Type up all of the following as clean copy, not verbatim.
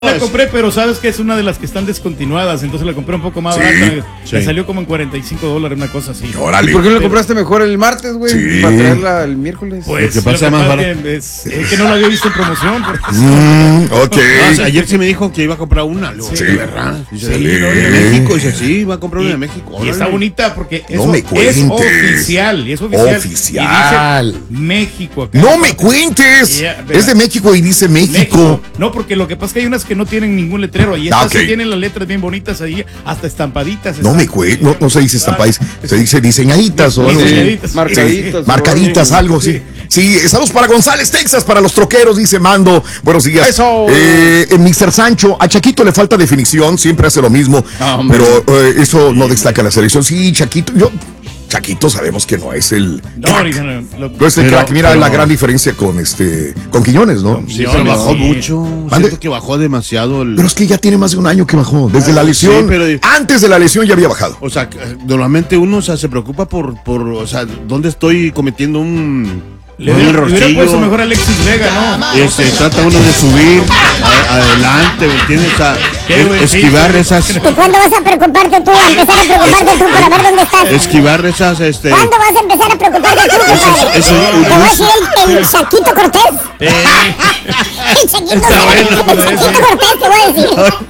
La compré, pero sabes que es una de las que están descontinuadas, entonces la compré un poco más barata. Me salió como en $45, una cosa así. Órale. ¿Y por qué no la compraste mejor el martes, güey? Sí. Para traerla el miércoles. Pues lo que pasa más barato. es que no la había visto en promoción. Ok. No, ayer sí me dijo que iba a comprar una. Luego, Sí. ¿verdad? Dice, Sí. de México. Dice, sí, va a comprar una de México. Y está bonita porque No eso me es cuentes. oficial. Y es oficial. Oficial. Y dice México acá. No me cuentes. Ya, Es de México y dice México. No, porque lo que pasa es que hay unas que no tienen ningún letrero y estas sí tienen las letras bien bonitas ahí, hasta estampaditas. No me cuentes. No se dice estampaditas, se dice diseñaditas o algo así. Diseñaditas. Marcaditas. Marcaditas, algo, sí. Sí, saludos para González, Texas, para los troqueros, dice Mando. Buenos días. Eso. Mr. Sancho, a Chaquito le falta definición, siempre hace lo mismo, pero eso no destaca la selección. Sí, Chaquito sabemos que no es el crack. No es el crack. Mira la gran diferencia con Quiñones, ¿no? Sí, pero bajó mucho. Siento que bajó demasiado. Pero es que ya tiene más de un año que bajó. Desde la lesión. Sí, antes de la lesión ya había bajado. O sea, normalmente uno se preocupa por, o sea, ¿dónde estoy cometiendo un Le hubiera puesto mejor a Alexis Vega, ¿no? Trata uno de subir adelante, ¿me entiendes? O sea, esquivar esas. ¿Y cuándo vas a preocuparte tú? A empezar a preocuparte tú para ver dónde estás. Esquivar esas, ¿Cuándo vas a empezar a preocuparte tú? Te voy a decir el Chaquito Cortés. El Chaquito Cortés, te voy a decir.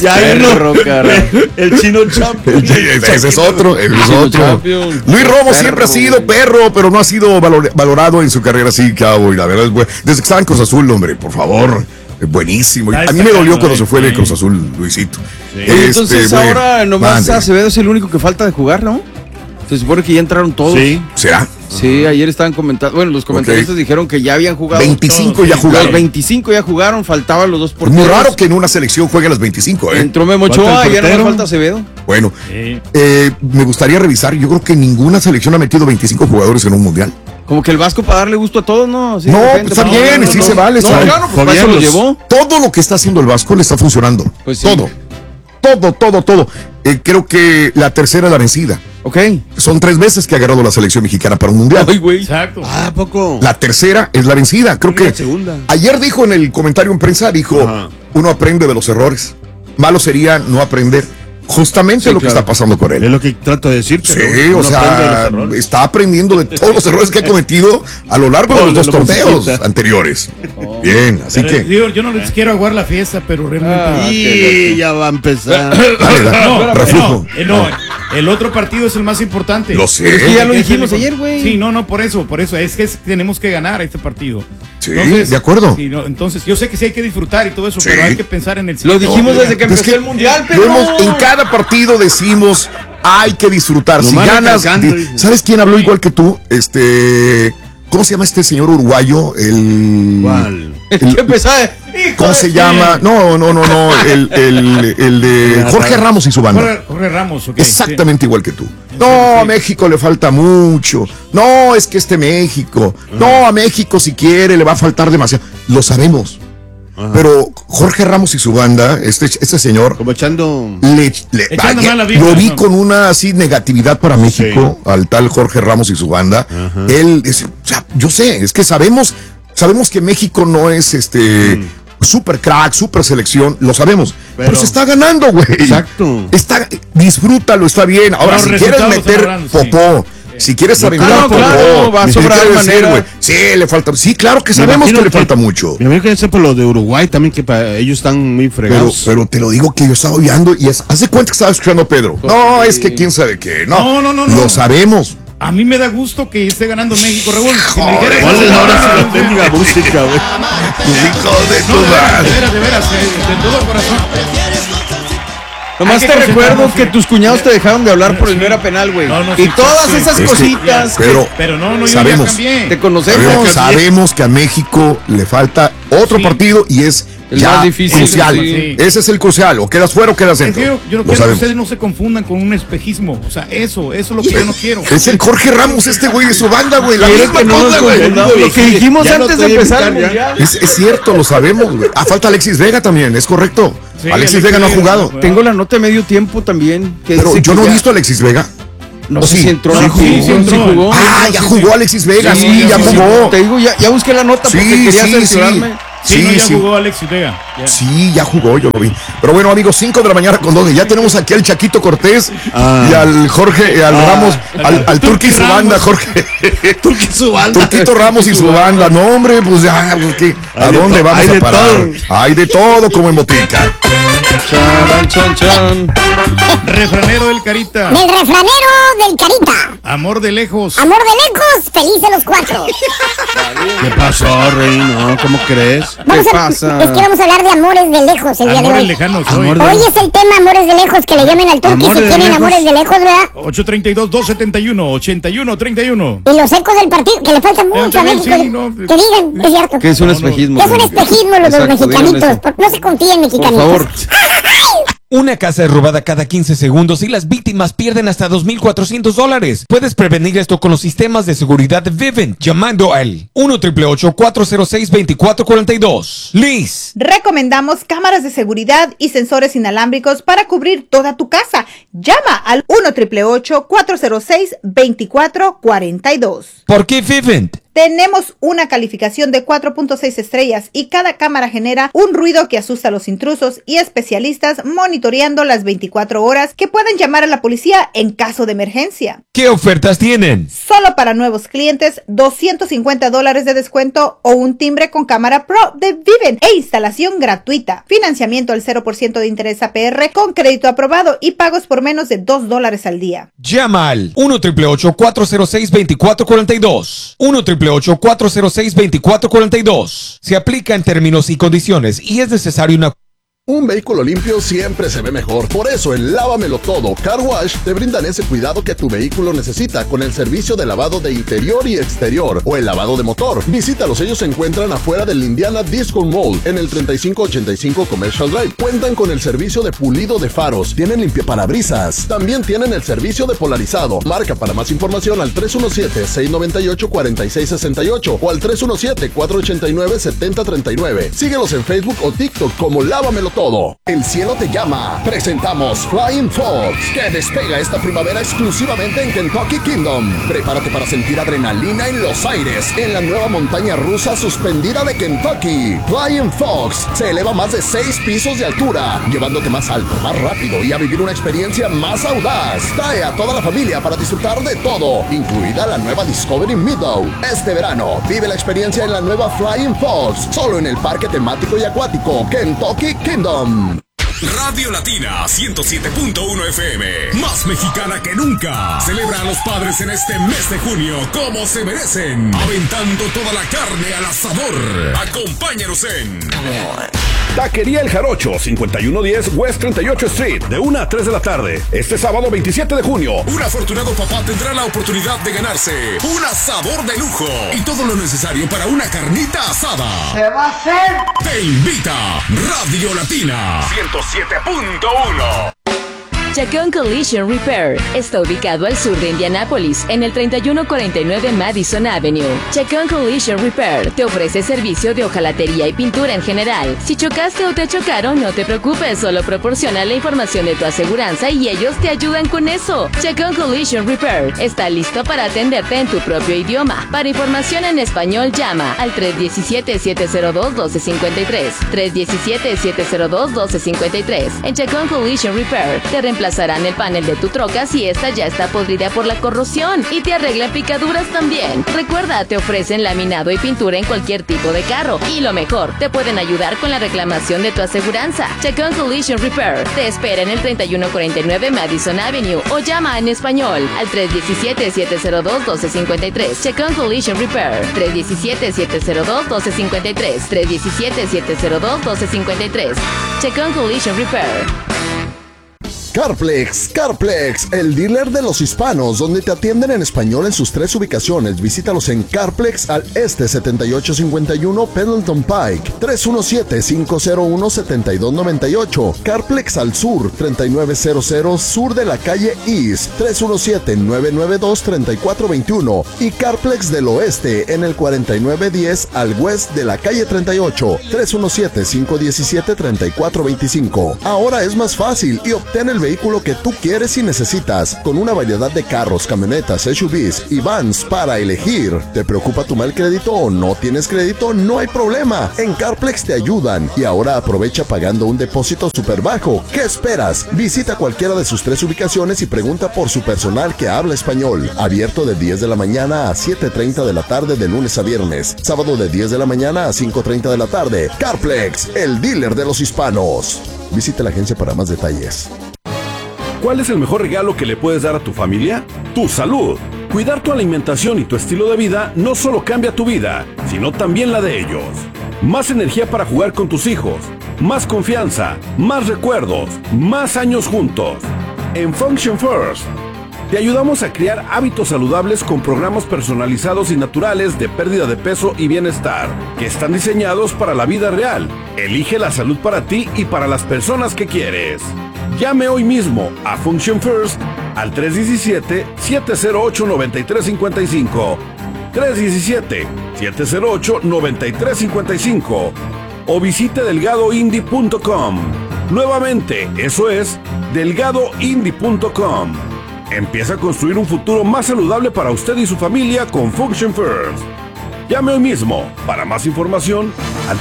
El chino champion. Ese es otro. Luis Romo siempre ha sido perro, pero no ha sido valorado en su carrera así, cabo. Y la verdad es bueno. Desde que estaba en Cruz Azul, hombre, por favor. Buenísimo. A mí me dolió cuando se fue de Cruz Azul, Luisito. Entonces ahora nomás Acevedo es el único que falta de jugar, ¿no? Se supone que ya entraron todos. Sí. ¿Será? Sí, ayer estaban comentando. Bueno, los comentaristas dijeron que ya habían jugado. 25 todos. ya jugaron. Los 25 ya jugaron, faltaban los dos porteros. Es muy raro que en una selección jueguen las 25, ¿eh? Entró Memo Ochoa, ya no me falta Acevedo. Bueno, me gustaría revisar. Yo creo que ninguna selección ha metido 25 jugadores en un mundial. Como que el Vasco para darle gusto a todos, ¿no? Así no, repente, está bien, sí se vale. Claro, pues Vasco lo llevó. Todo lo que está haciendo el Vasco le está funcionando. Pues sí. Todo. Creo que la tercera es la vencida. Ok. Son 3 veces que ha agarrado la selección mexicana para un mundial. Ay, güey. Exacto. ¿A poco? La tercera es la vencida. Creo que la segunda. Ayer dijo en el comentario en prensa, uno aprende de los errores. Malo sería no aprender. Justamente lo que está pasando con él. Es lo que trato de decirte. Sí, o sea, está aprendiendo de todos los errores que ha cometido a lo largo de los 2 torneos anteriores. Bien, así que. Yo no les quiero aguar la fiesta, pero realmente. Y ya va a empezar. Reflujo. No, el otro partido es el más importante. Lo sé. Pero es que ya lo dijimos ayer, güey. Sí, no, por eso. Es que tenemos que ganar este partido. Sí, de acuerdo. Sí, entonces, yo sé que sí hay que disfrutar y todo eso, pero hay que pensar en el Lo dijimos desde que empezó el mundial, pero. En cada partido decimos, hay que disfrutar. Si ganas. ¿Sabes quién habló igual que tú? ¿Cómo se llama este señor uruguayo? ¿Cuál? ¿Qué pesada? ¿Cómo se llama? No. El de Jorge Ramos y su banda. Jorge Ramos, ok. Exactamente igual que tú. No, a México le falta mucho. No, es que México. No, a México si quiere le va a faltar demasiado. Lo sabemos. Pero Jorge Ramos y su banda, este señor, como echando lo vi con una así negatividad para México, al tal Jorge Ramos y su banda. Él, o sea, yo sé, es que sabemos que México no es super crack, super selección, lo sabemos, pero se está ganando, güey. Exacto. Disfrútalo, está bien. Ahora, si quieres meter popó, si quieres aventar claro, va a sobrar manera. Güey. Sí, le falta. Sí, claro que sabemos que le falta mucho. Me imagino que ese por lo de Uruguay también, que ellos están muy fregados. Pero te lo digo que yo estaba oyendo y hace cuenta que estaba escuchando a Pedro. No, es que quién sabe qué. No. Lo sabemos. A mí me da gusto que esté ganando México, Raúl. Si me ¿cuál es ahora si la técnica música, güey? Hijo de tu madre. De veras, de todo corazón. Nomás te recuerdo que tus cuñados te dejaron de hablar por el no era penal, güey. Y todas esas cositas. Pero no, sabemos. Te conocemos. Sabemos que a México le falta otro partido y es el más difícil. Crucial. Sí. Ese es el crucial. O quedas fuera o quedas dentro. Yo no quiero que ustedes no se confundan con un espejismo. O sea, eso es lo que yo no quiero. Es el Jorge Ramos, güey, de su banda, güey. La misma cosa, güey. Lo que dijimos antes de empezar. Es cierto, lo sabemos, güey. Falta Alexis Vega también, es correcto. Sí, Alexis Vega no ha jugado. Tengo la nota de medio tiempo también. Pero yo no he visto a Alexis Vega. No sé si entró. Sí jugó. Ya jugó Alexis Vega, sí, ya jugó. Te digo, ya busqué la nota porque quería cerciorarme. Sí, ya jugó Alex Ortega. Sí, ya jugó, yo lo vi. Pero bueno, amigos, 5 de la mañana con 2. Ya tenemos aquí al Chaquito Cortés y al Jorge, al Ramos, al Turqui y su banda, Jorge. Turqui y su banda. Turquito Ramos y su banda. No, hombre, pues ya, ¿a dónde vamos a parar? Hay de todo como en botica. Refranero del Carita. Del refranero del Carita. Amor de lejos. Amor de lejos, felices los 4. ¿Qué pasó, Rey? No, ¿cómo crees? ¿Qué pasa? Es que vamos a hablar de amores de lejos el día de hoy. Amores lejanos hoy. Hoy es el tema amores de lejos, que le llamen al Turqui si tienen amores de lejos, ¿verdad? 832-271-8131. Y los ecos del partido, que le falta mucho a México. Sí, no, que digan, es cierto. Que es un espejismo. Es un espejismo los mexicanitos. No se confíen, mexicanitos. Por favor. Una casa es robada cada 15 segundos y las víctimas pierden hasta $2,400. Puedes prevenir esto con los sistemas de seguridad de Vivint llamando al 1-888-406-2442. Liz. Recomendamos cámaras de seguridad y sensores inalámbricos para cubrir toda tu casa. Llama al 1-888-406-2442. ¿Por qué Vivint? Tenemos una calificación de 4.6 estrellas y cada cámara genera un ruido que asusta a los intrusos y especialistas monitoreando las 24 horas que pueden llamar a la policía en caso de emergencia. ¿Qué ofertas tienen? Solo para nuevos clientes, $250 de descuento o un timbre con cámara Pro de Vivint e instalación gratuita. Financiamiento al 0% de interés APR con crédito aprobado y pagos por menos de $2 al día. Llama al 1-888-406-2442. 1-888-406-2442. Se aplica en términos y condiciones y es necesario una... Un vehículo limpio siempre se ve mejor. Por eso en Lávamelo Todo Car Wash te brindan ese cuidado que tu vehículo necesita con el servicio de lavado de interior y exterior o el lavado de motor. Visítalos, ellos se encuentran afuera del Indiana Disco Mall en el 3585 Commercial Drive. Cuentan con el servicio de pulido de faros, tienen limpiaparabrisas, también tienen el servicio de polarizado. Marca para más información al 317-698-4668 o al 317-489-7039. Síguelos en Facebook o TikTok como Lávamelo Todo. El cielo te llama. Presentamos Flying Fox, que despega esta primavera exclusivamente en Kentucky Kingdom. Prepárate para sentir adrenalina en los aires en la nueva montaña rusa suspendida de Kentucky. Flying Fox se eleva a más de 6 pisos de altura, llevándote más alto, más rápido y a vivir una experiencia más audaz. Trae a toda la familia para disfrutar de todo, incluida la nueva Discovery Meadow. Este verano, vive la experiencia en la nueva Flying Fox, solo en el parque temático y acuático Kentucky Kingdom. Radio Latina 107.1 FM, más mexicana que nunca. Celebra a los padres en este mes de junio como se merecen, aventando toda la carne al asador. Acompáñanos en Taquería El Jarocho, 5110 West 38 Street, de 1 a 3 de la tarde. Este sábado 27 de junio. Un afortunado papá tendrá la oportunidad de ganarse un asador de lujo y todo lo necesario para una carnita asada. ¿Se va a hacer? Te invita Radio Latina 107.1. Chacón Collision Repair está ubicado al sur de Indianápolis, en el 3149 Madison Avenue. Chacón Collision Repair te ofrece servicio de hojalatería y pintura en general. Si chocaste o te chocaron, no te preocupes, solo proporciona la información de tu aseguranza y ellos te ayudan con eso. Chacón Collision Repair está listo para atenderte en tu propio idioma. Para información en español, llama al 317-702-1253. 317-702-1253. En Chacón Collision Repair te reemplazarán el panel de tu troca si esta ya está podrida por la corrosión y te arreglan picaduras también. Recuerda, te ofrecen laminado y pintura en cualquier tipo de carro y lo mejor, te pueden ayudar con la reclamación de tu aseguranza. Chacón Collision Repair te espera en el 3149 Madison Avenue o llama en español al 317-702-1253. Chacón Collision Repair 317-702-1253. 317-702-1253. Chacón Collision Repair. Carplex, el dealer de los hispanos, donde te atienden en español en sus 3 ubicaciones. Visítalos en Carplex al este 7851 Pendleton Pike, 317-501-7298. Carplex al sur 3900 sur de la calle East, 317-992-3421. Y Carplex del oeste en el 4910 al west de la calle 38, 317-517-3425. Ahora es más fácil y obtén el vehículo que tú quieres y necesitas, con una variedad de carros, camionetas, SUVs y vans para elegir. ¿Te preocupa tu mal crédito o no tienes crédito? No hay problema. En CarPlex te ayudan. Y ahora aprovecha pagando un depósito súper bajo. ¿Qué esperas? Visita cualquiera de sus 3 ubicaciones y pregunta por su personal que habla español. Abierto de 10 de la mañana a 7:30 de la tarde de lunes a viernes. Sábado de 10 de la mañana a 5:30 de la tarde. CarPlex, el dealer de los hispanos. Visita la agencia para más detalles. ¿Cuál es el mejor regalo que le puedes dar a tu familia? Tu salud. Cuidar tu alimentación y tu estilo de vida no solo cambia tu vida, sino también la de ellos. Más energía para jugar con tus hijos, más confianza, más recuerdos, más años juntos. En Function First, te ayudamos a crear hábitos saludables con programas personalizados y naturales de pérdida de peso y bienestar, que están diseñados para la vida real. Elige la salud para ti y para las personas que quieres. Llame hoy mismo a Function First al 317-708-9355. 317-708-9355. O visite delgadoindie.com. Nuevamente, eso es delgadoindie.com. Empieza a construir un futuro más saludable para usted y su familia con Function First. Llame hoy mismo para más información al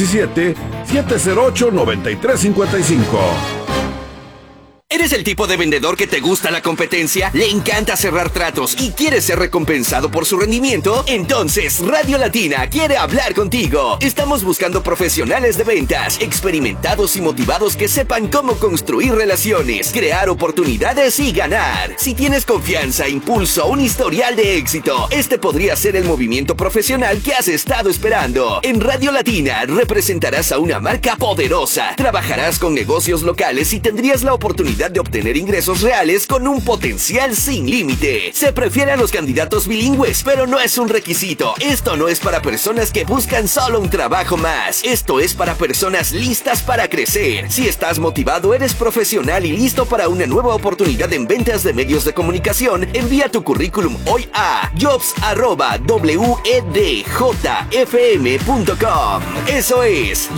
317-708-9355. ¿Eres el tipo de vendedor que te gusta la competencia? ¿Le encanta cerrar tratos y quiere ser recompensado por su rendimiento? Entonces, Radio Latina quiere hablar contigo. Estamos buscando profesionales de ventas, experimentados y motivados que sepan cómo construir relaciones, crear oportunidades y ganar. Si tienes confianza, impulso, un historial de éxito, este podría ser el movimiento profesional que has estado esperando. En Radio Latina representarás a una marca poderosa, trabajarás con negocios locales y tendrías la oportunidad de obtener ingresos reales con un potencial sin límite. Se prefiere a los candidatos bilingües, pero no es un requisito. Esto no es para personas que buscan solo un trabajo más. Esto es para personas listas para crecer. Si estás motivado, eres profesional y listo para una nueva oportunidad en ventas de medios de comunicación, envía tu currículum hoy a jobs@wedjfm.com. Eso es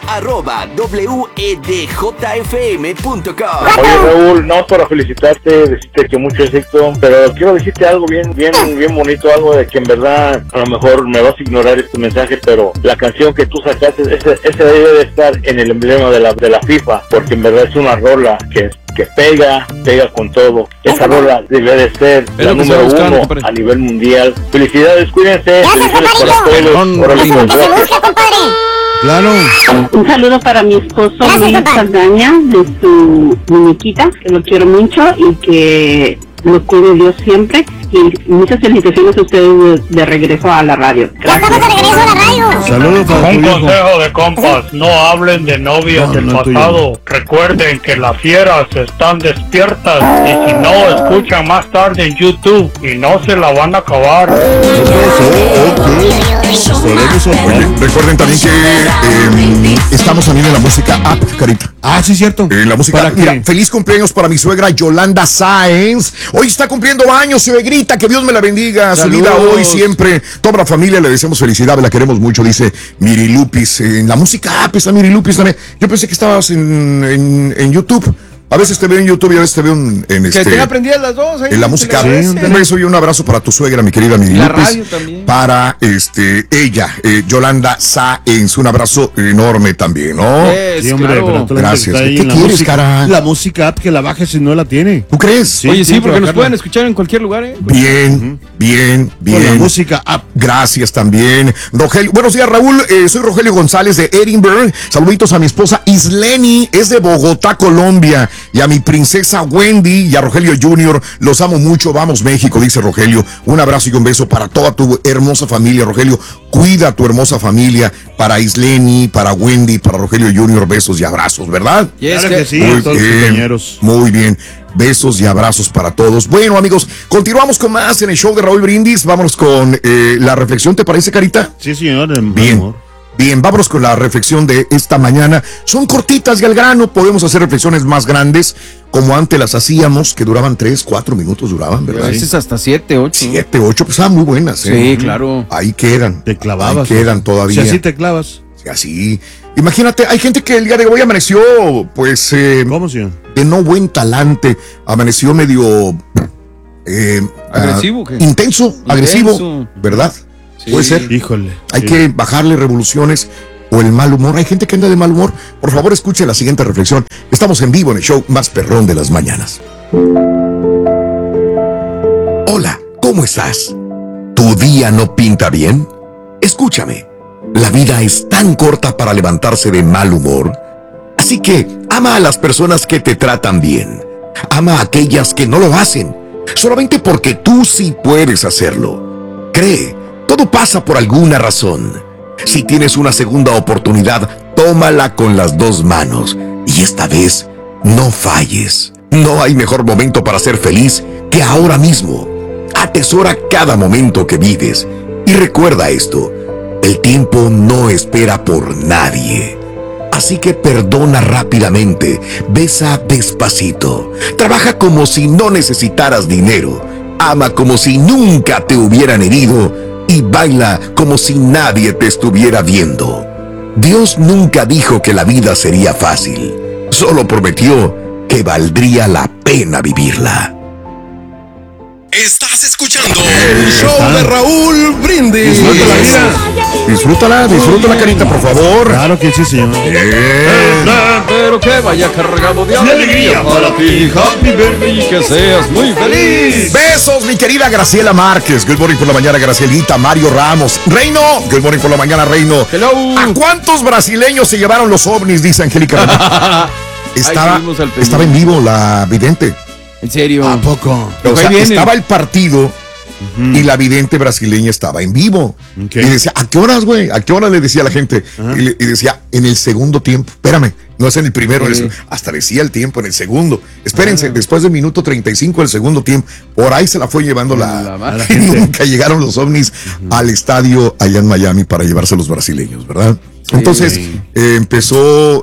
jobs@wedjfm.com. Oye, Raúl, no para felicitarte, decirte que mucho éxito, pero quiero decirte algo bien bonito, algo de que en verdad a lo mejor me vas a ignorar este mensaje, pero la canción que tú sacaste, ese debe de estar en el emblema de la FIFA, porque en verdad es una rola que pega con todo. Esa rola debe de ser la número 1 a nivel mundial. Felicidades, cuídense. Claro. Un saludo para mi esposo Luis Saldaña, de su muñequita, que lo quiero mucho y que lo cuide Dios siempre. Y muchas felicitaciones a ustedes de regreso a la radio. Gracias. ¡Ya estamos de regreso a la radio! Saludos para Un consejo de compas, no hablen de novias del pasado. Recuerden que las fieras están despiertas y si no, escuchan más tarde en YouTube y no se la van a acabar. Oye, recuerden también que estamos también en la música app, Carita. Ah, sí, cierto. En la música app. Mira, feliz cumpleaños para mi suegra Yolanda Sáenz. Hoy está cumpliendo años, suegrita, que Dios me la bendiga. Saludos. Su vida hoy, siempre. Toda la familia le deseamos felicidad, la queremos mucho, dice Miri Lupis. En la música app está Miri Lupis también. Yo pensé que estabas en YouTube. A veces te veo en YouTube y a veces te veo en que tenga aprendidas las dos. En la música. Un beso y un abrazo para tu suegra, mi querida Miri Lupis. La radio también. Para ella, Yolanda Sáenz. Un abrazo enorme también, ¿no? Sí, hombre, claro. Gracias. ¿Qué quieres, cara? La música app que la bajes si no la tiene. ¿Tú crees? Sí, oye, sí, porque nos pueden escuchar en cualquier lugar, ¿eh? Bien. Con la música app. Gracias también. Rogelio. Buenos días, Raúl. Soy Rogelio González de Edinburgh. Saluditos a mi esposa Isleni, es de Bogotá, Colombia. Y a mi princesa Wendy y a Rogelio Jr. Los amo mucho. Vamos, México, dice Rogelio. Un abrazo y un beso para toda tu hermosa familia, Rogelio. Cuida a tu hermosa familia. Para Isleni, para Wendy, para Rogelio Jr. Besos y abrazos, ¿verdad? Claro que sí, muy todos los compañeros. Muy bien. Besos y abrazos para todos. Bueno, amigos, continuamos con más en el show de Raúl Brindis. Vámonos con la reflexión, ¿te parece, Carita? Sí, señor. Bien. Bien, vámonos con la reflexión de esta mañana. Son cortitas y al grano, podemos hacer reflexiones más grandes, como antes las hacíamos, que duraban 3, 4 minutos, ¿verdad? A veces hasta 7, 8. 7, 8, pues estaban muy buenas, ¿eh? Sí, claro. Ahí quedan. Te clavabas. Ahí quedan todavía. Si así te clavas. Si así. Imagínate, hay gente que el día de hoy amaneció, pues... ¿Cómo, señor? de no buen talante, amaneció medio agresivo, intenso, agresivo, ¿verdad? Sí. Puede ser. Híjole. Hay que bajarle revoluciones o el mal humor. Hay gente que anda de mal humor. Por favor, escuche la siguiente reflexión. Estamos en vivo en el show más perrón de las mañanas. Hola, ¿cómo estás? ¿Tu día no pinta bien? Escúchame. La vida es tan corta para levantarse de mal humor. Así que ama a las personas que te tratan bien. Ama a aquellas que no lo hacen, solamente porque tú sí puedes hacerlo. Cree, todo pasa por alguna razón. Si tienes una segunda oportunidad, tómala con las 2 manos. Y esta vez, no falles. No hay mejor momento para ser feliz que ahora mismo. Atesora cada momento que vives. Y recuerda esto. El tiempo no espera por nadie. Así que perdona rápidamente, besa despacito, trabaja como si no necesitaras dinero, ama como si nunca te hubieran herido y baila como si nadie te estuviera viendo. Dios nunca dijo que la vida sería fácil, solo prometió que valdría la pena vivirla. Estás escuchando el show de Raúl Brindis. Disfrútala, carita, por favor. Claro que sí, señor. Pero que vaya cargado de alegría para ti. Happy birthday y que seas muy feliz. Besos, mi querida Graciela Márquez. Good morning por la mañana, Gracielita. Mario Ramos. Reino. Good morning por la mañana, Reino. Hello. ¿A cuántos brasileños se llevaron los ovnis? Dice Angélica. Estaba en vivo la vidente. ¿En serio? ¿A poco? O sea, estaba el partido y la vidente brasileña estaba en vivo. Okay. Y decía, ¿a qué horas, güey? ¿A qué hora? Le decía a la gente. Y decía, en el segundo tiempo. Espérame, no es en el primero. Hasta decía el tiempo, en el segundo. Espérense, después del minuto 35 del segundo tiempo. Por ahí se la fue llevando la y nunca llegaron los ovnis al estadio allá en Miami para llevarse a los brasileños, ¿verdad? Sí. Entonces, empezó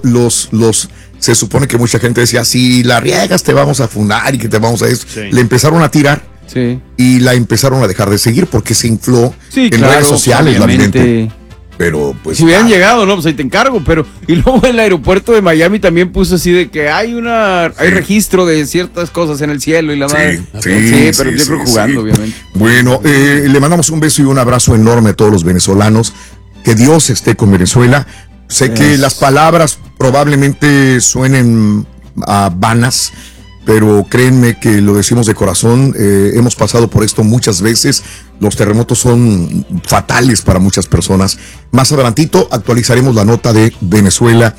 se supone que mucha gente decía, si la riegas te vamos a funar y que te vamos a eso. Sí. Le empezaron a tirar y la empezaron a dejar de seguir porque se infló en redes sociales, la vidente. Pero pues... Si hubieran llegado, no, pues ahí te encargo, pero... Y luego el aeropuerto de Miami también puso así de que hay registro de ciertas cosas en el cielo y la madre. Sí, pero yo creo jugando, obviamente. Bueno, le mandamos un beso y un abrazo enorme a todos los venezolanos. Que Dios esté con Venezuela. Sé que las palabras probablemente suenen vanas, pero créanme que lo decimos de corazón. Hemos pasado por esto muchas veces. Los terremotos son fatales para muchas personas. Más adelantito actualizaremos la nota de Venezuela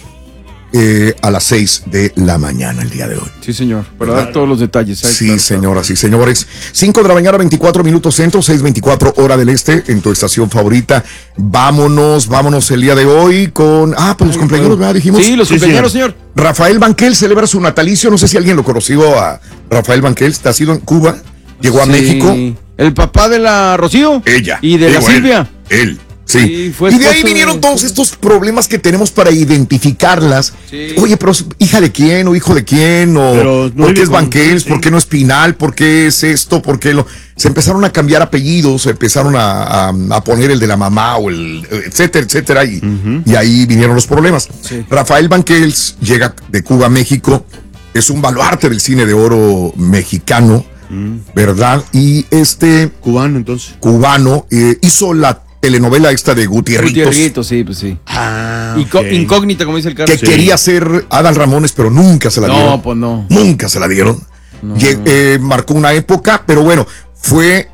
a las 6 de la mañana el día de hoy. Sí, señor, para dar todos los detalles. Sí, señoras y señores. 5 de la mañana, 24 minutos centro, 6:24 hora del este, en tu estación favorita. Vámonos el día de hoy con... pues los cumpleaños, ¿verdad? Dijimos. Sí, los cumpleaños, señor. Rafael Banquels celebra su natalicio. No sé si alguien lo conoció a Rafael Banquels. Ha sido en Cuba, llegó a México. El papá de la Rocío. Ella. Y de la Silvia. Él. Sí, y de ahí vinieron todos estos problemas que tenemos para identificarlas. Sí. Oye, pero ¿hija de quién o hijo de quién? O ¿por qué es Banquels? ¿Por qué no es Pinal? ¿Por qué es esto? ¿Por qué lo...? Se empezaron a cambiar apellidos, se empezaron a poner el de la mamá o el etcétera, etcétera, y ahí vinieron los problemas. Sí. Rafael Banquels llega de Cuba a México, es un baluarte del cine de oro mexicano, ¿verdad? Y cubano, entonces. Cubano, hizo la telenovela esta de Gutierritos, sí, pues sí. Okay. Incógnita, como dice el Carlos. Que quería ser Adal Ramones, pero nunca se la dieron. No, pues no. Nunca se la dieron. No. Marcó una época, pero bueno, fue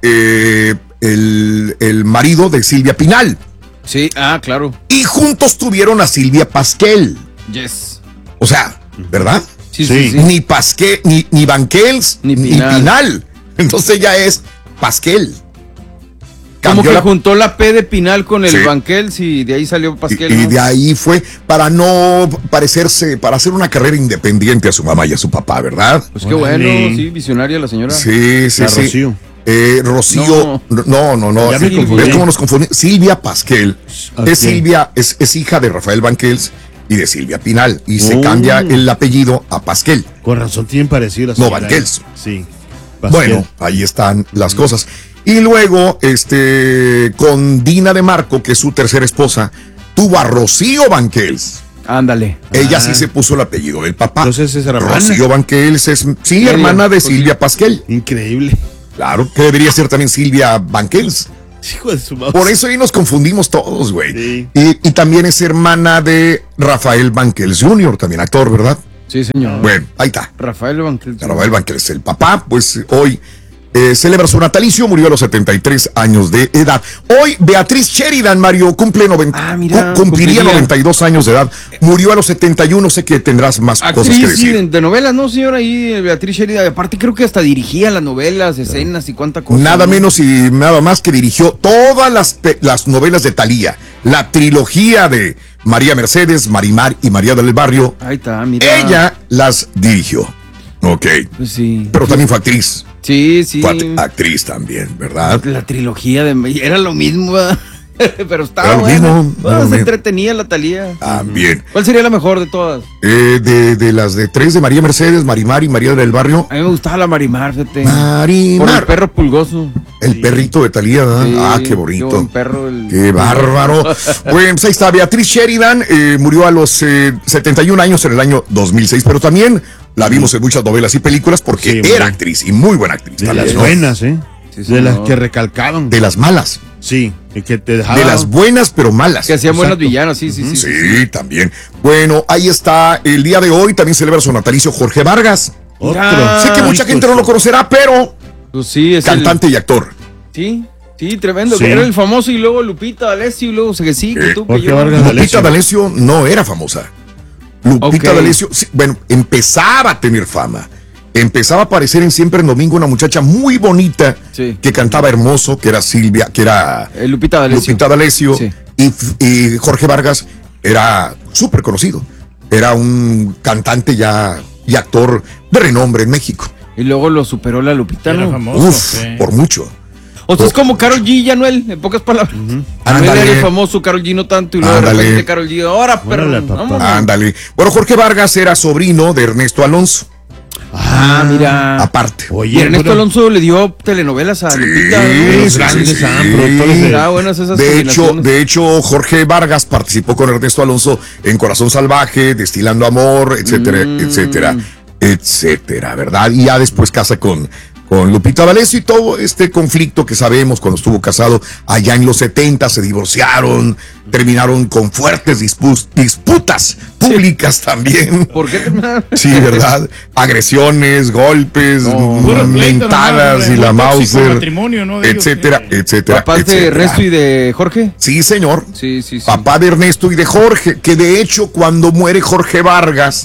el marido de Silvia Pinal. Sí, claro. Y juntos tuvieron a Silvia Pasquel. Yes. O sea, ¿verdad? Sí. Ni Pasquel, ni Banquels, ni Pinal. Entonces ya es Pasquel. Como que juntó la P de Pinal con el Banquels y de ahí salió Pasquel. Y de ahí fue para no parecerse, para hacer una carrera independiente a su mamá y a su papá, ¿verdad? Pues qué bueno, sí, visionaria la señora. Sí. Rocío. Rocío, no. ¿Ves cómo nos confundimos? Silvia Pasquel. Okay. Silvia, es hija de Rafael Banquels y de Silvia Pinal. Y se cambia el apellido a Pasquel. Con razón, tienen parecido. No, Banquels. Sí. Pasquel. Bueno, ahí están las cosas. Y luego, con Dina de Marco, que es su tercera esposa, tuvo a Rocío Banquels. Ándale. Ella sí se puso el apellido del papá. Entonces es hermana. Rocío Banquels es, sí, hermana de Silvia Pasquel. Increíble. Claro, que debería ser también Silvia Banquels. Hijo de su madre. Por eso ahí nos confundimos todos, güey. Sí. Y también es hermana de Rafael Banquels Jr., también actor, ¿verdad? Sí, señor. Bueno, ahí está. Rafael Banquels. Rafael Banquels, el papá, pues hoy celebra su natalicio, murió a los 73 años de edad. Hoy Beatriz Sheridan, Mario, cumple cumpliría 92 años de edad. Murió a los 71, sé que tendrás más cosas que decir. Sí, de novelas, ¿no, señora? Ahí Beatriz Sheridan, aparte creo que hasta dirigía las novelas, escenas y cuánta cosa. Nada menos y nada más que dirigió todas las novelas de Thalía, la trilogía de María Mercedes, Marimar y María del Barrio. Ahí está, mira. Ella las dirigió. Ok. Pues sí. Pero también fue actriz. Sí, sí. Fue actriz también, ¿verdad? La trilogía de... Era lo mismo, ¿verdad? Pero estaba Era lo bueno. mismo, Bueno, se entretenía la Thalía. También. ¿Cuál sería la mejor de todas? De las de tres de María Mercedes, Marimar y María del Barrio. A mí me gustaba la Marimar, fíjate. Marimar. Por el perro pulgoso. El perrito de Thalía, ¿verdad? Sí, Qué bonito. qué buen perro. Qué bárbaro. Bueno, pues ahí está. Beatriz Sheridan murió a los 71 años en el año 2006, pero también la vimos en muchas novelas y películas porque era actriz y muy buena actriz. De las buenas, ¿eh? Sí, de las que recalcaban. De las malas. Sí, y que te dejaban. De las buenas, pero malas. Que hacían buenas villanas, sí, sí, sí. Sí, también. Bueno, ahí está. El día de hoy también celebra su natalicio Jorge Vargas. Sé que mucha gente no lo conocerá, pero pues sí, es cantante y actor. Sí, sí, tremendo. Sí. Era el famoso y luego Lupita D'Alessio y luego que sí, que tú, que yo. Lupita D'Alessio no era famosa. Lupita D'Alessio, sí, bueno, empezaba a tener fama. Empezaba a aparecer en Siempre en Domingo una muchacha muy bonita que cantaba hermoso, que era Silvia, que era Lupita D'Alessio. Sí. Y Jorge Vargas era súper conocido. Era un cantante y actor de renombre en México. Y luego lo superó la Lupita, ¿no? Uf, por mucho. O sea, es como Karol G y Anuel, en pocas palabras. Anuel era el famoso, Karol G no tanto, y luego de repente Karol G, ahora, pero ándale. Bueno, Jorge Vargas era sobrino de Ernesto Alonso. Ah, mira. Aparte. Oye, y Ernesto Alonso le dio telenovelas a Lupita. Los grandes productores. De hecho, Jorge Vargas participó con Ernesto Alonso en Corazón Salvaje, Destilando Amor, etcétera, etcétera, etcétera, ¿verdad? Y ya después casa con Lupita D'Alessio y todo este conflicto que sabemos cuando estuvo casado allá en los 70, se divorciaron, terminaron con fuertes disputas públicas también. ¿Por qué? Sí, ¿verdad? Agresiones, golpes, mentadas y la Mauser, etcétera, etcétera. ¿Papás de Ernesto y de Jorge? Sí, señor. Sí. Papá de Ernesto y de Jorge, que de hecho cuando muere Jorge Vargas,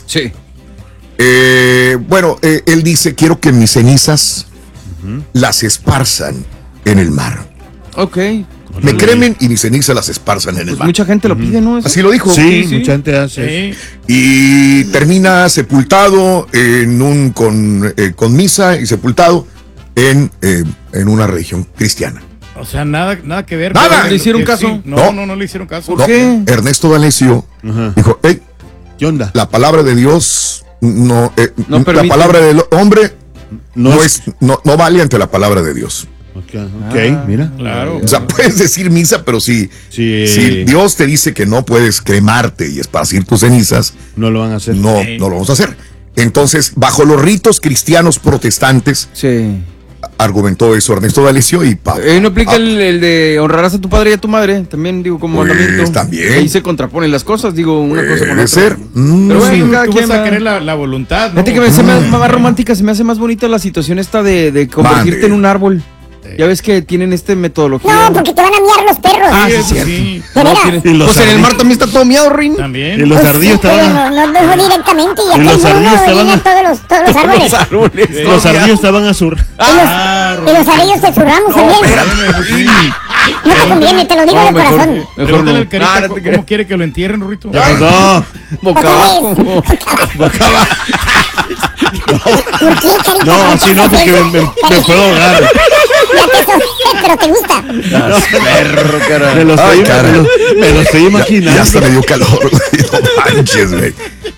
él dice, quiero que mis cenizas las esparzan en el mar. Ok. Me cremen y mis cenizas las esparzan en el mar. Mucha gente lo pide, ¿no? Así lo dijo. Sí, mucha gente hace. Y termina sepultado con misa y sepultado en una religión cristiana. O sea, nada que ver. Nada. ¿Le hicieron caso? No le hicieron caso. ¿Por qué? Ernesto D'Alessio dijo, ¿qué onda? La palabra de Dios no la permite. palabra del hombre no vale ante la palabra de Dios. Ok, mira. Claro. O sea, puedes decir misa, pero si Dios te dice que no puedes cremarte y esparcir tus cenizas, no lo van a hacer. No lo vamos a hacer. Entonces, bajo los ritos cristianos protestantes, argumentó eso Ernesto D'Alessio y ¿no aplica el de honrarás a tu padre y a tu madre? También, digo, como mandamiento. También. Ahí se contraponen las cosas, digo, una cosa con otra. Puede ser. Pero bueno, cada tú quien vas a querer la voluntad, ¿no? Fíjate que se me hace más romántica, se me hace más bonita la situación esta de convertirte en un árbol. Ya ves que tienen metodología. No, porque te van a miar los perros. Ah, sí, cierto. ¿De pues en el mar también está todo miado, Rin. También. Y los ardillos estaban. No directamente. Y los ardillos estaban. Todos los árboles. Los ardillos estaban a sur. Y los ardillos te zurramos también. No te conviene, te lo digo de corazón. Pregúntale al Carita cómo quiere que lo entierren, Rurito. No, boca abajo. Boca abajo. ¿Por qué, Carita? No, así no, porque me puedo ahogar. Pero te gusta. Perro, cara. Me lo estoy imaginando. Ya hasta me dio calor, güey. No manches, güey.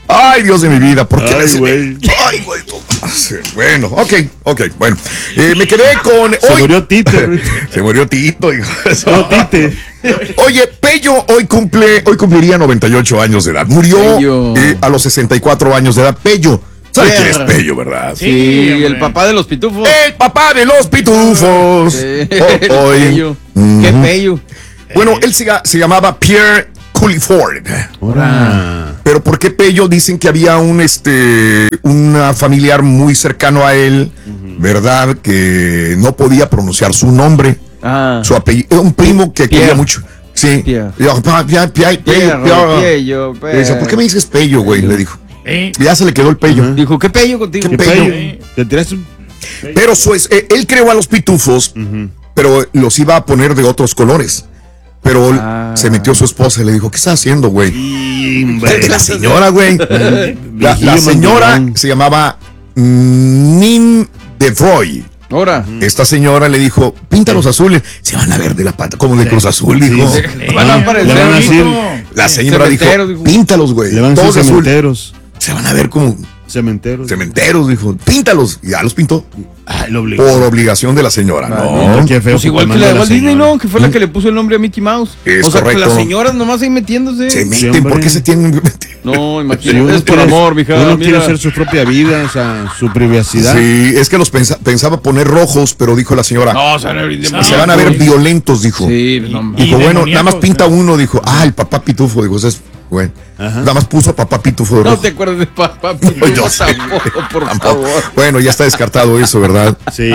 Ay, Dios de mi vida, ¿por qué? Ay, güey. Ay, güey. Bueno, ok, bueno. Me quedé con... Se murió Tito. Se murió Tito, hijo. No, Tite. Oye, Pello hoy cumpliría 98 años de edad. Murió a los 64 años de edad. Pello. ¿Sabes quién es Pello, verdad? Sí, el papá de los pitufos. El papá de los pitufos. Sí. Pello. Qué Pello. Bueno, él se llamaba Pierre Culliford. Pero ¿por qué Pello? Dicen que había un familiar muy cercano a él, ¿verdad? Que no podía pronunciar su nombre. Su apellido. Un primo que quería mucho. Sí. Pello. ¿Por qué me dices Pello, güey? Le dijo. Ya se le quedó el Pello. Dijo, ¿qué Pello contigo? ¿Qué Pello? ¿Te tiraste un... Pero él creó a los pitufos, pero los iba a poner de otros colores. Pero se metió su esposa y le dijo, ¿qué estás haciendo, güey? La señora, güey. La señora se llamaba Nin de Vroy. Ahora. Esta señora le dijo, píntalos azules. Se van a ver de la pata, como de Cruz Azul, dijo. Van a aparecer. La señora dijo, píntalos, güey. Todos cementeros. Se van a ver como... Cementeros, dijo. Píntalos. Y ya los pintó. Por obligación de la señora. No. Qué feo. Pues igual que la de Walt Disney, ¿no? Que fue la que le puso el nombre a Mickey Mouse. Es correcto. Que las señoras nomás ahí metiéndose. Se meten. ¿Por qué se tienen que meter? No, imagínate. Es por amor, mija. Uno quiere hacer su propia vida, o sea, su privacidad. Sí, es que los pensaba poner rojos, pero dijo la señora. No, se van a ver violentos, dijo. Sí, no. Dijo, bueno, nada más pinta uno, dijo. El papá pitufo, dijo, es bueno. Nada más puso a papá pitufo de rojo. No te acuerdas de papá pitufo. Yo sé. Por favor. Bueno, ya está descartado eso, ¿verdad? Sí.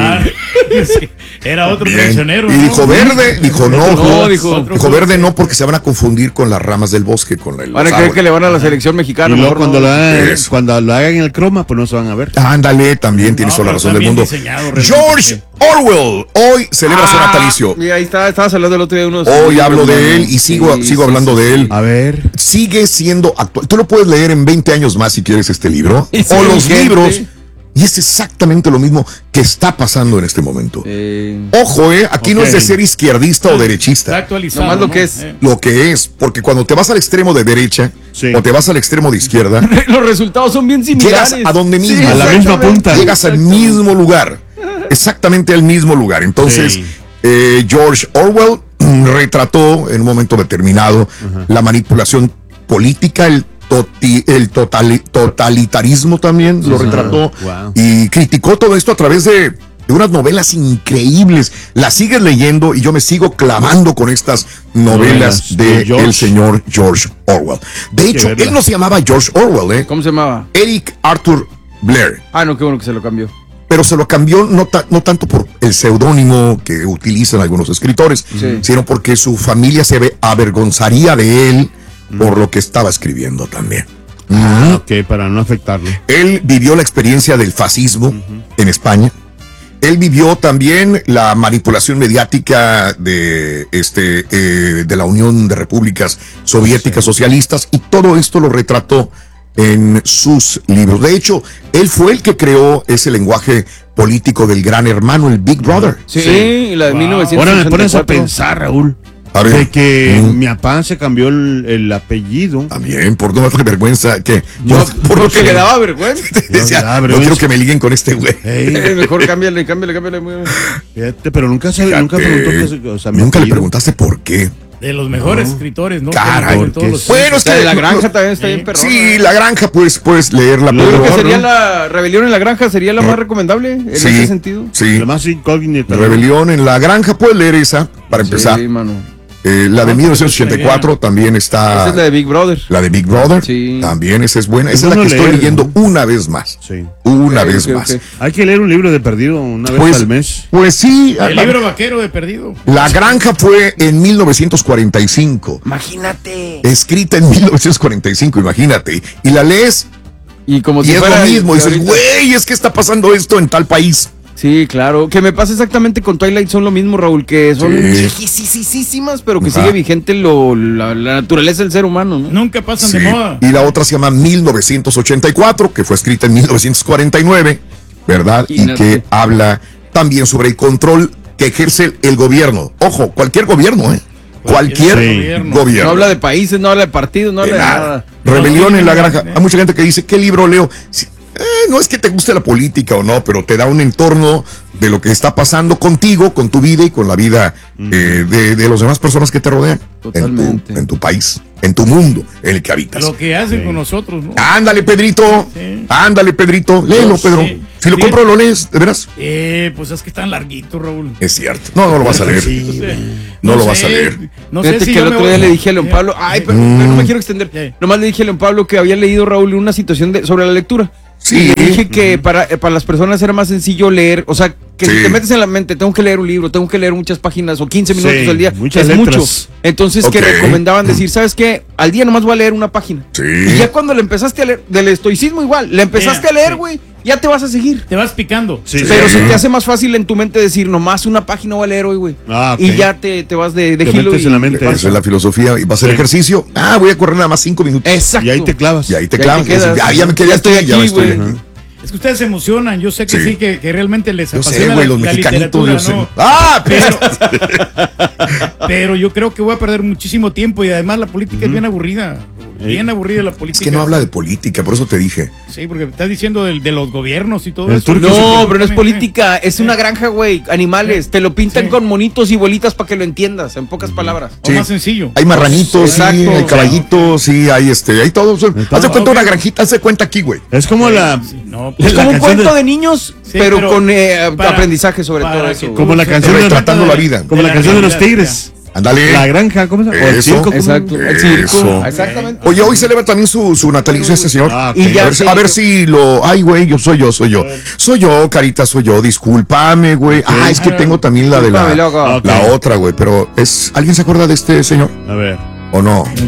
Era otro prisionero. Y dijo verde, dijo no. Dijo verde no, porque se van a confundir con las ramas del bosque. Van a creer que le van a la selección mexicana. Y luego cuando lo hagan en el croma, pues no se van a ver. Ándale, también tienes toda la razón del mundo. George Orwell hoy celebra su natalicio. Y ahí estabas hablando el otro día de unos. Hoy hablo de él y sigo hablando de él. A ver. Sigue siendo actual. Tú lo puedes leer en 20 años más si quieres este libro. O los libros. Y es exactamente lo mismo que está pasando en este momento. Ojo, aquí no es de ser izquierdista o derechista. Está actualizado. Nomás lo que es. Lo que es, porque cuando te vas al extremo de derecha o te vas al extremo de izquierda, los resultados son bien similares. Llegas a donde mismo. A la misma punta. Llegas al mismo lugar. Exactamente al mismo lugar. Entonces, George Orwell retrató en un momento determinado la manipulación política, el totalitarismo también lo retrató y criticó todo esto a través de unas novelas increíbles. Las sigues leyendo y yo me sigo clavando con estas novelas del señor George Orwell. De hecho, él no se llamaba George Orwell, ¿Cómo se llamaba? Eric Arthur Blair. No, qué bueno que se lo cambió. Pero se lo cambió no tanto por el seudónimo que utilizan algunos escritores, sino porque su familia se avergonzaría de él por lo que estaba escribiendo también. Ok, para no afectarlo. Él vivió la experiencia del fascismo en España. Él vivió también la manipulación mediática de la Unión de Repúblicas Soviéticas Socialistas, y todo esto lo retrató en sus libros. De hecho, él fue el que creó ese lenguaje político del Gran Hermano, el Big Brother. Sí, la de 1984. Ahora me pones a pensar, Raúl, de que mi papá se cambió el apellido. También, por no darle vergüenza. Por lo que le daba vergüenza. No quiero que me liguen con este güey. Mejor cámbiale. Fíjate, pero nunca preguntó. Nunca le preguntaste por qué. De los mejores escritores, ¿no? Caray, bueno, es que La Granja también está bien perrona. Sí, La Granja, pues puedes leerla. Yo creo que sería la Rebelión en la Granja, sería la más recomendable en ese sentido. Sí. La más incógnita. Rebelión en la Granja, puedes leer esa para empezar. Sí, mano. La de 1984 también está. Esa es la de Big Brother. La de Big Brother. Sí. También esa es buena. Esa es la que estoy leyendo una vez más. Sí. Una vez más. Hay que leer un libro de Perdido una vez al mes. Pues sí. El libro vaquero de Perdido. La Granja fue en 1945. Imagínate. Escrita en 1945, imagínate. Y la lees. Y como si es fuera lo mismo. Y dices, güey, es que está pasando esto en tal país. Sí, claro. Que me pasa exactamente con Twilight Zone lo mismo, Raúl, que son viejísimas, pero que sigue vigente la naturaleza del ser humano, ¿no? Nunca pasan de moda. Y la otra se llama 1984, que fue escrita en 1949, ¿verdad? Y que habla también sobre el control que ejerce el gobierno. Ojo, cualquier gobierno, Cualquier gobierno. No habla de países, no habla de partidos, no habla de nada. Rebelión en la granja. Hay mucha gente que dice, ¿qué libro leo? No es que te guste la política o no, pero te da un entorno de lo que está pasando contigo, con tu vida y con la vida de las demás personas que te rodean. Totalmente. En tu país, en tu mundo, en el que habitas. Lo que hacen con nosotros, ¿no? Ándale, Pedrito. Sí. Ándale, Pedrito. Léelo, Pedro. Sí. Si lo compro, ¿lo lees? ¿De veras? Pues es que están larguitos, Raúl. Es cierto. No lo vas a leer. No lo vas a leer. No sé si que el otro día le dije a León Pablo, pero no me quiero extender. Nomás le dije a León Pablo que había leído, Raúl, una situación sobre la lectura. Sí. Y le dije que para las personas era más sencillo leer, o sea, que si te metes en la mente, tengo que leer un libro, tengo que leer muchas páginas o 15 minutos al día, es letras. Mucho. Entonces que recomendaban decir, ¿sabes qué? Al día nomás voy a leer una página. Sí. Y ya cuando le empezaste a leer, del estoicismo igual, le empezaste a leer, güey, ya te vas a seguir. Te vas picando. Sí, pero se te hace más fácil en tu mente decir, nomás una página voy a leer hoy, güey. Okay. Y ya te vas de gilo. En la mente. Esa es la filosofía. Y vas a hacer ejercicio. Voy a correr nada más 5 minutos. Exacto. Y ahí te clavas. Ya me quedé estoy aquí, güey. Es que ustedes se emocionan, yo sé que sí, que realmente les apasiona los mexicanitos, ¿no? Pero yo creo que voy a perder muchísimo tiempo y además la política es bien aburrida. Bien aburrida la política. Es que no habla de política, por eso te dije. Sí, porque estás diciendo de los gobiernos y todo eso. No, pero no es política, es una granja, güey, animales. Te lo pintan con monitos y bolitas para que lo entiendas, en pocas palabras. O más sencillo. Hay marranitos, hay caballitos, sí, hay todo. Haz de cuenta una granjita, haz de cuenta aquí, güey. Es como es como un cuento de niños, pero con aprendizaje sobre todo eso. Como la canción de Tratando la vida. Como la canción de los tigres. Ándale. La granja, ¿cómo se llama? El circo. Exacto. El circo. Exactamente. Oye, hoy celebra también su natalicio este señor. Y a ver si lo. Ay, güey, soy yo. Soy yo, Carita, soy yo. Discúlpame, güey. Es que tengo también la de la otra, güey. Pero ¿alguien se acuerda de este señor? A ver. ¿O no?